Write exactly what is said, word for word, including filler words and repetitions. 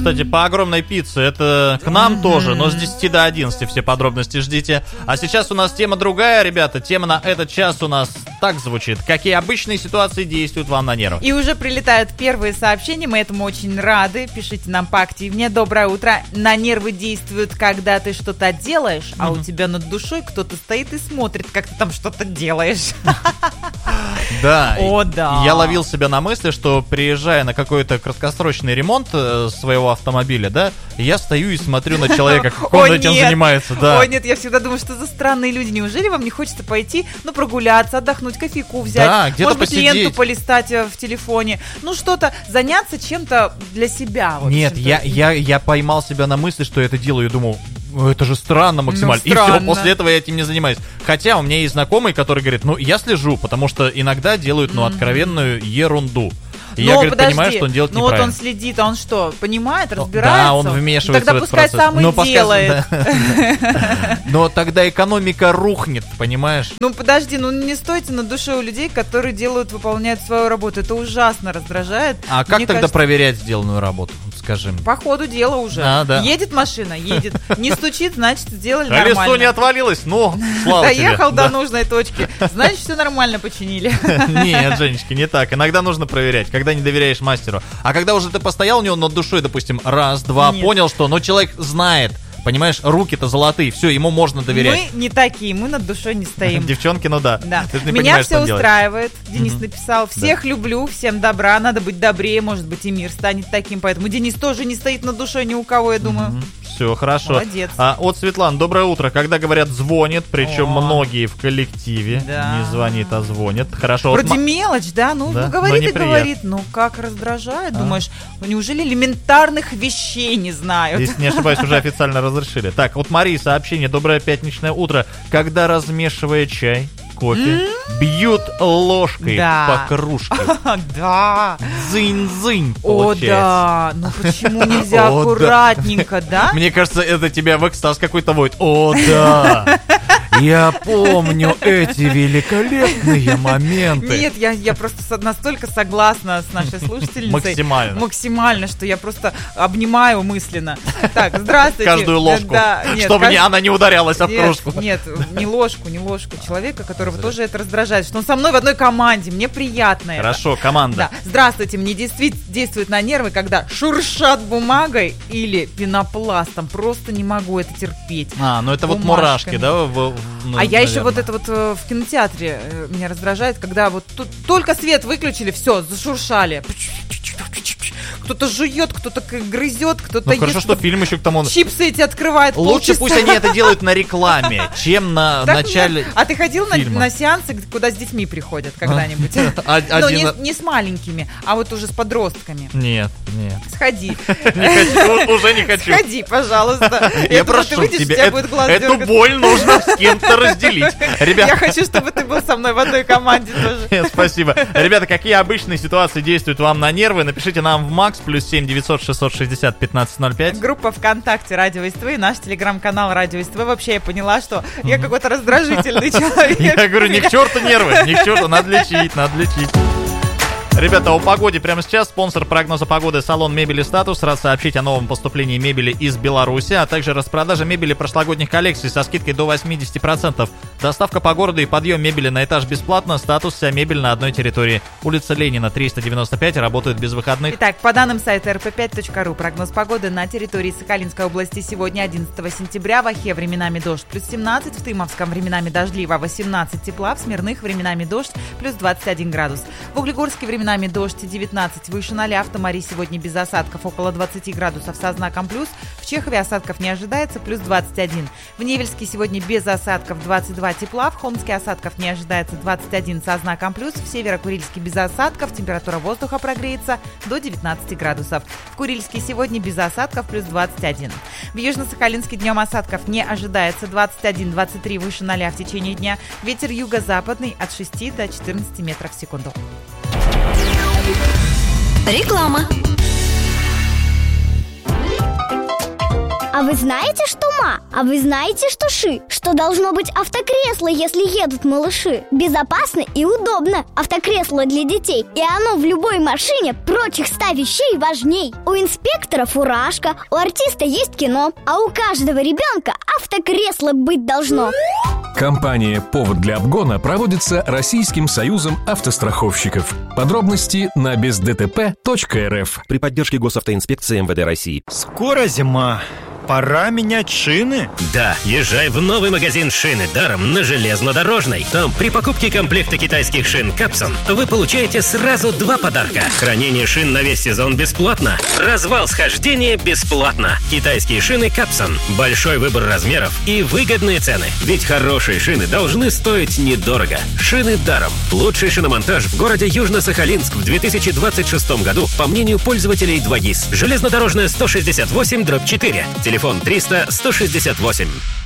кстати, по огромной пицце. Это к нам mm-hmm. тоже, но с десяти до одиннадцати все подробности ждите. А сейчас у нас тема другая, ребята. Тема на этот час у нас так звучит. Какие обычные ситуации действуют вам на нервы? И уже прилетают первые сообщения, мы этому очень рады. Пишите нам поактивнее. Доброе утро. На нервы действуют, когда ты что-то делаешь, а mm-hmm. у тебя над душой кто-то стоит и смотрит, как ты там что-то делаешь. Да. О, да. Я ловил себя на мысли, что приезжая на какой-то краткосрочный ремонт своего автомобиля, да, я стою и смотрю на человека, как он этим занимается, да. Ой, нет, я всегда думаю, что за странные люди. Неужели вам не хочется пойти, ну, прогуляться, отдохнуть, кофейку взять, да, где-то может быть, посидеть, ленту полистать в телефоне, ну, что-то, заняться чем-то для себя. Вот, нет, я, я, я поймал себя на мысли, что я это делаю, и думал, это же странно максимально. Ну, странно. И все, после этого я этим не занимаюсь. Хотя у меня есть знакомый, который говорит, ну, я слежу, потому что иногда делают, ну, откровенную ерунду. И но, я, говорит, подожди, понимаю, что он делает ну неправильно. Вот он следит, а он что, понимает, разбирается? Да, он вмешивается тогда в этот пускай процесс. сам и но делает. Но тогда экономика рухнет, понимаешь? Ну подожди, ну не стойте на душе у людей, которые делают, выполняют свою работу. Это ужасно раздражает. А как тогда проверять сделанную работу? Скажи мне. По ходу дела уже. А, да. Едет машина, едет. Не стучит, значит, сделали нормально. Колесо не отвалилось, ну, слава тебе. Доехал до нужной точки, значит, все нормально починили. Нет, Женечка, не так. Иногда нужно проверять, когда не доверяешь мастеру. А когда уже ты постоял у него над душой, допустим, раз, два, понял, что, ну, человек знает. Понимаешь, руки-то золотые, все, ему можно доверять. Мы не такие, мы над душой не стоим. Девчонки, ну да. Да. Ты же не Меня понимаешь, все что устраивает. делать. Денис Угу. написал, всех да. люблю, всем добра, надо быть добрее, может быть, и мир станет таким. Поэтому Денис тоже не стоит над душой ни у кого, я думаю. Угу. Все, хорошо. Молодец. А, от Светланы, доброе утро. Когда говорят звонит, причем О. многие в коллективе, да. не звонит, а звонит. Хорошо. Вроде вот... мелочь, да? Ну, да? говорит и говорит. Ну, как раздражает. А? Думаешь, ну, неужели элементарных вещей не знают? Если не ошибаюсь, уже официально разрешили. Так, вот Марии сообщение. Доброе пятничное утро. Когда, размешивая чай, кофе, mm-hmm. бьют ложкой да. по кружке. Да. Зынь-зынь О, да. Ну почему нельзя аккуратненько, да? Мне кажется, это тебя в экстаз какой-то вводит. О, да. Я помню эти великолепные моменты. Нет, я, я просто настолько согласна с нашей слушательницей. Максимально. Максимально, что я просто обнимаю мысленно. Так, здравствуйте. Каждую ложку. Да, нет, чтобы кажд... не, она не ударялась об нет, кружку. Нет, не ложку, не ложку. Человека, которого Зря. тоже это раздражает. Что он со мной в одной команде. Мне приятно это. Хорошо, команда. Да. Здравствуйте. Мне действительно действует на нервы, когда шуршат бумагой или пенопластом. Просто не могу это терпеть. А, ну это Бумажками. Вот мурашки, да? В, в, ну, а я наверное. еще вот это вот в кинотеатре меня раздражает, когда вот тут только свет выключили, все, зашуршали. Кто-то жует, кто-то грызет, кто-то ну, ест. Хорошо, что фильм еще к тому... Чипсы эти открывает Лучше полчаса. Пусть они это делают на рекламе, чем на так начале А ты ходил на, фильма. на сеансы, куда с детьми приходят когда-нибудь? Ну, не с маленькими, а вот уже с подростками. Нет, нет. Сходи. Уже не хочу. Сходи, пожалуйста. Я прошу тебя, эту боль нужно с кем-то разделить. Я хочу, чтобы ты был со мной в одной команде тоже. Спасибо. Ребята, какие обычные ситуации действуют вам на нервы? Напишите нам в Макс, плюс семь девятьсот шестьсот шестьдесят пятнадцать ноль пять. Группа ВКонтакте Радио СТВ и наш телеграм-канал Радио СТВ. Вообще я поняла, что я какой-то раздражительный человек. Я говорю, ни к черту нервы, ни к черту, надо лечить, надо лечить. Ребята, о погоде прямо сейчас. Спонсор прогноза погоды — салон мебели «Статус». Рад сообщить о новом поступлении мебели из Беларуси, а также распродажа мебели прошлогодних коллекций со скидкой до восемьдесят процентов. Доставка по городу и подъем мебели на этаж бесплатно. «Статус» — вся мебель на одной территории. Улица Ленина, триста девяносто пять, работают без выходных. Итак, по данным сайта эр пэ пять точка ру, прогноз погоды на территории Сахалинской области сегодня, одиннадцатого сентября. В Охе временами дождь, плюс семнадцать. В Тымовском временами дождливо, восемнадцать тепла. В Смирных временами дождь, плюс двадцать один градус. В Углегорске временами дождь, девятнадцать, выше ноля. В Тамаре сегодня без осадков, около двадцать градусов со знаком плюс. В Чехове осадков не ожидается, плюс двадцать один. В Невельске сегодня без осадков, двадцать два тепла. В Холмске осадков не ожидается, двадцать один со знаком плюс. В Северо-Курильске без осадков, температура воздуха прогреется до девятнадцать градусов. В Курильске сегодня без осадков, плюс двадцать один. В Южно-Сахалинске днем осадков не ожидается, двадцать один - двадцать три выше ноля в течение дня. Ветер юго-западный от шести до четырнадцати метров в секунду. Реклама. А вы знаете, что ма? А вы знаете, что ши? Что должно быть автокресло, если едут малыши? Безопасно и удобно. Автокресло для детей. И оно в любой машине прочих ста вещей важней. У инспектора фуражка, у артиста есть кино, а у каждого ребенка автокресло быть должно. Компания «Повод для обгона» проводится Российским союзом автостраховщиков. Подробности на без дэ тэ пэ точка эр эф. При поддержке Госавтоинспекции эм вэ дэ России. Скоро зима. Пора менять шины? Да, езжай в новый магазин «Шины даром» на Железнодорожной. Там при покупке комплекта китайских шин «Капсон» вы получаете сразу два подарка. Хранение шин на весь сезон бесплатно. Развал схождения бесплатно. Китайские шины «Капсон». Большой выбор размеров и выгодные цены. Ведь хорошие шины должны стоить недорого. «Шины даром». Лучший шиномонтаж в городе Южно-Сахалинск в две тысячи двадцать шестом году, по мнению пользователей два гис. Железнодорожная сто шестьдесят восемь дробь четыре. Телефон триста сто шестьдесят восемь.